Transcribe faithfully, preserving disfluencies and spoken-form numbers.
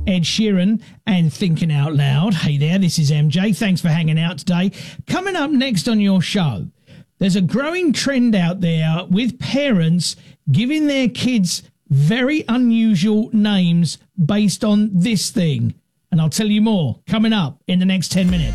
Ed Sheeran and Thinking Out Loud. Hey there, this is M J. Thanks for hanging out today. Coming up next on your show, there's a growing trend out there with parents giving their kids very unusual names based on this thing. And I'll tell you more coming up in the next ten minutes.